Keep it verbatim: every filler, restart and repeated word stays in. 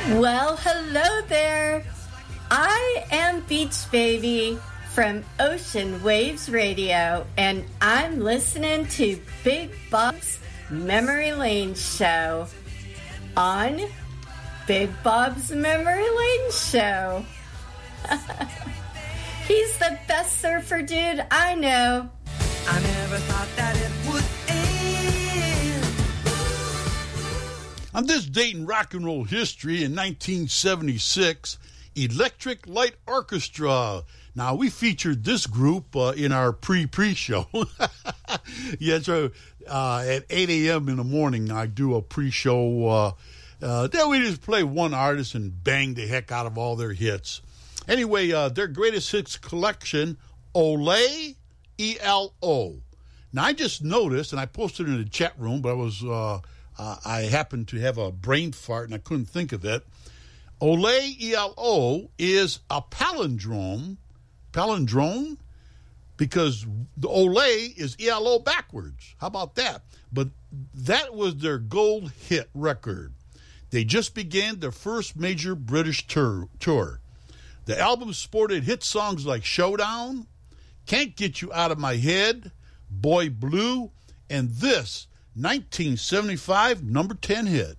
Well, hello there. I am Beach Baby from Ocean Waves Radio, and I'm listening to Big Bob's Memory Lane Show on Big Bob's Memory Lane Show. He's the best surfer dude I know. I never thought that it would end. On this date in rock and roll history in nineteen seventy-six, Electric Light Orchestra. Now, we featured this group uh, in our pre-pre show. yeah, so uh, at eight a.m. in the morning, I do a pre-show. Uh, uh, then we just play one artist and bang the heck out of all their hits. Anyway, uh, their greatest hits collection, Ole, E L O. Now, I just noticed, and I posted it in the chat room, but I was uh, uh, I happened to have a brain fart, and I couldn't think of it. Ole, E L O, is a palindrome, palindrome, because the Ole is E L O backwards. How about that? But that was their gold hit record. They just began their first major British tour. tour. The album sported hit songs like Showdown, Can't Get You Out of My Head, Boy Blue, and this nineteen seventy-five number ten hit.